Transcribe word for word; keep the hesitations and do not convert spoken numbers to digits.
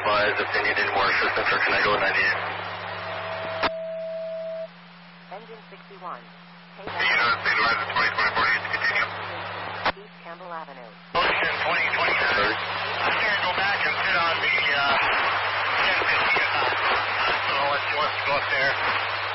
advised if they need any more assistance or can I go at ninety-eight?